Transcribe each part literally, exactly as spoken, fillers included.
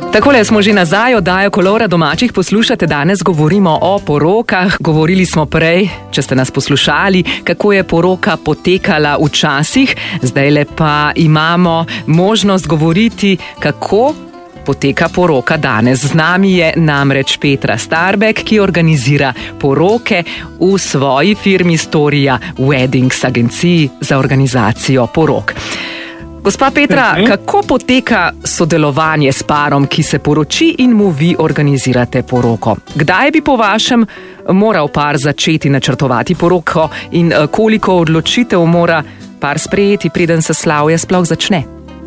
Takole smo že nazaj, oddajo Kolora domačih poslušate. Danes govorimo o porokah. Govorili smo prej, če ste nas poslušali, kako je poroka potekala včasih. Zdajle pa imamo možnost govoriti, kako poteka poroka danes. Z nami je namreč Petra Starbek, ki organizira poroke v svoji firmi Storia Weddings, agenciji za organizacijo porok. Gospa Petra, uh-huh. kako poteka sodelovanje s parom, ki se poroči in mu vi organizirate poroko? Kdaj bi po vašem moral par začeti načrtovati poroko in koliko odločitev mora par sprejeti, preden se slavje sploh začne?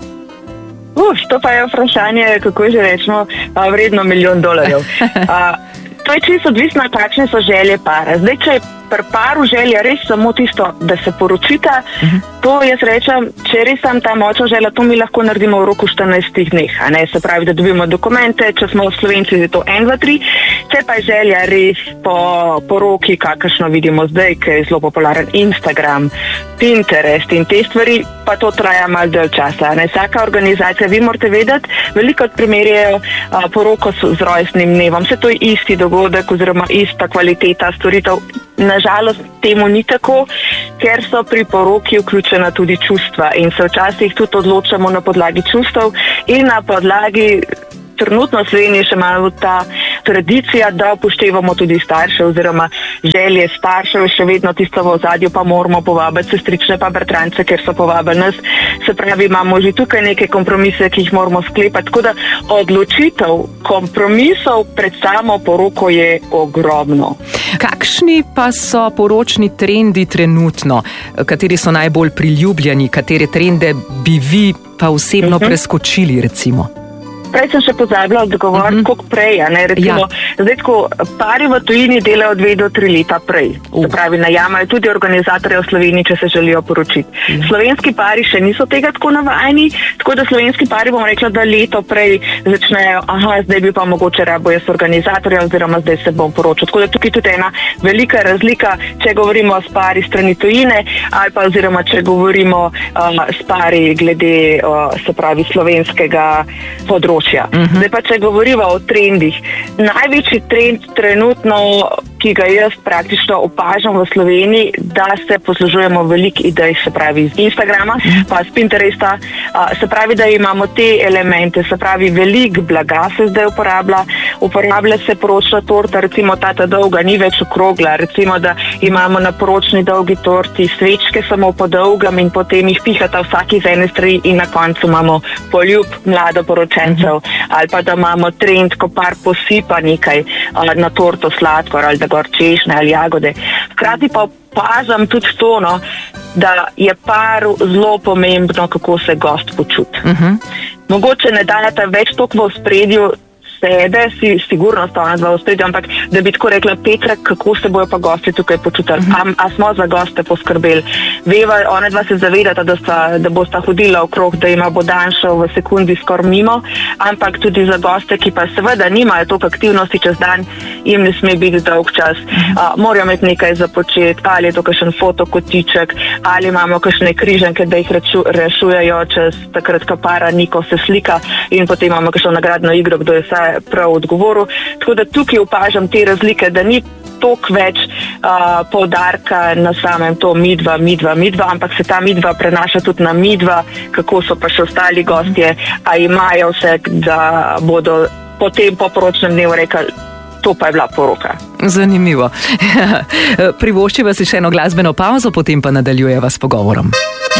Uf, to pa je vprašanje, kako že rečemo, vredno milijon dolarjev. A, to je čisto odvisno, kakšne so želje para. Zdaj, če je pri paru želja res samo tisto, da se poročita, uh-huh. to jaz rečem, če res tam ta močna želja, to mi lahko naredimo v roku štirinajstih dneh, a ne, se pravi, da dobimo dokumente, če smo Slovenci, je to en, dva, tri, če pa je želja res po poroki, kakršno vidimo zdaj, ki je zelo popularen Instagram, Pinterest in te stvari, pa to traja malo dalj časa, ne, vsaka organizacija, vi morate vedeti, veliko primerjajo a, poroko z rojstnim dnevom, vse to je isti dogodek oziroma ista kvaliteta storitev. Nažalost, temu ni tako, ker so pri poroki vključena tudi čustva in se včasih tudi odločamo na podlagi čustev in na podlagi, trenutno v Sloveniji še malo ta tradicija, da upoštevamo tudi starše oziroma želje staršev, še vedno tisto v ozadju, pa moramo povabiti sestrične pa bratrance, ker so povabili nas. Se pravi, imamo že tukaj neke kompromise, ki jih moramo sklepati, tako da odločitev kompromisov pred samo poroko je ogromno. Kakšni pa so poročni trendi trenutno? Kateri so najbolj priljubljeni? Katere trende bi vi pa osebno uh-huh. preskočili, recimo? Prej sem še pozabila odgovoriti, uh-huh. koliko prej, ne, recimo, ja. zdaj, ko pari v tujini delajo dve do tri leta prej, uh. se pravi, najamajo tudi organizatorje v Sloveniji, če se želijo poročiti. Uh. Slovenski pari še niso tega tako navajeni, tako da slovenski pari bom rekla, da leto prej začnejo, aha, zdaj bi pa mogoče rabo jaz organizatorja oziroma zdaj se bom poročil. Tako da tukaj tudi ena velika razlika, če govorimo s pari strani tujine ali pa oziroma če govorimo uh, s pari glede, uh, se pravi, slovenskega področja. Uh-huh. Zdaj pa, če govorimo o trendih. Največji trend trenutno, ki ga jaz praktično opažam v Sloveniji, da se poslužujemo veliko idej, se pravi z Instagrama, uh-huh. pa z Pinteresta, se pravi, da imamo te elemente, se pravi, veliko blaga se zdaj uporablja, uporablja se poročna torta, recimo tata dolga, ni več okrogla, recimo, da imamo na poročni dolgi torti svečke samo po dolgem in potem jih pihata vsaki z ene strani in na koncu imamo poljub mlado poročencev. Ali pa da imamo trend, ko par posipa nekaj na torto sladkor ali da gor češnje ali jagode. Hkrati pa opažam tudi to, no, da je paru zelo pomembno, kako se gost počuti. Uh-huh. Mogoče ne dajata več toliko v ospredju sebe, si sigurno sta dva v ospredju, ampak da bi tako rekla, Petra, kako se bojo pa gosti tukaj počutili, uh-huh. a, a smo za goste poskrbeli. Veva, ona dva se zavedata, da, sta, da bosta hodila okrog, da ima bo dan šel v sekundi skor mimo, ampak tudi za goste, ki pa seveda nimajo toliko aktivnosti čez dan, jim ne sme biti dolg čas. Uh-huh. A, morajo imeti nekaj za početi, ali je to kakšen fotokotiček, ali imamo kakšne križanke, da jih reču, rešujejo čez takrat, ko para niko se slika in potem imamo kakšno nagradno igro, kdo je vse prav odgovoril. Tako da tukaj opažam te razlike, da ni toliko več uh, poudarka na samem to midva, midva, midva, ampak se ta midva prenaša tudi na midva, kako so pa še ostali gostje, a imajo vse, da bodo potem po poročnem dnevu rekli, to pa je bila poroka. Zanimivo. Privoščiva si še eno glasbeno pauzo, potem pa nadaljujeva s pogovorom.